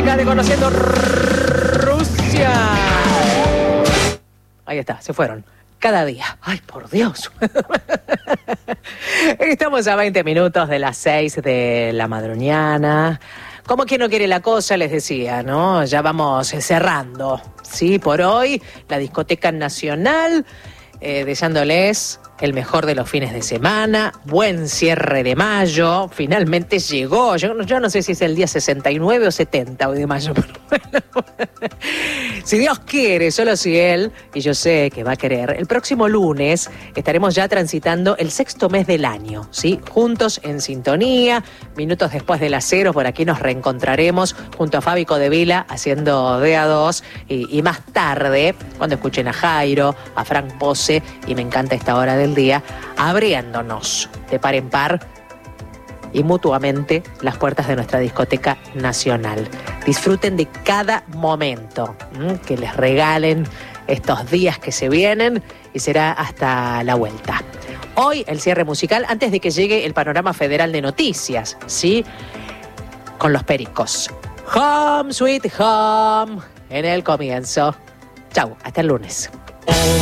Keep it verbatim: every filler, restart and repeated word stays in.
música de Conociendo Rusia. Ahí está, se fueron. Cada día. Ay, por Dios. Estamos a veinte minutos de las seis de la madrugada. Como quien no quiere la cosa, les decía, ¿no? Ya vamos cerrando. Sí, por hoy, la Discoteca Nacional, eh, deseándoles el mejor de los fines de semana, buen cierre de mayo, finalmente llegó, yo, yo no sé si es el día sesenta y nueve o setenta hoy de mayo, pero bueno, si Dios quiere, solo si Él, y yo sé que va a querer, el próximo lunes estaremos ya transitando el sexto mes del año, ¿sí? Juntos en sintonía, minutos después de las cero, por aquí nos reencontraremos junto a Fabi Codevila haciendo D A dos y, y más tarde, cuando escuchen a Jairo, a Frank Pose, y me encanta esta hora del día, abriéndonos de par en par y mutuamente las puertas de nuestra discoteca nacional. Disfruten de cada momento ¿m? que les regalen estos días que se vienen y será hasta la vuelta. Hoy el cierre musical antes de que llegue el panorama federal de noticias, ¿sí? Con los Pericos. Home Sweet Home en el comienzo. Chau, hasta el lunes.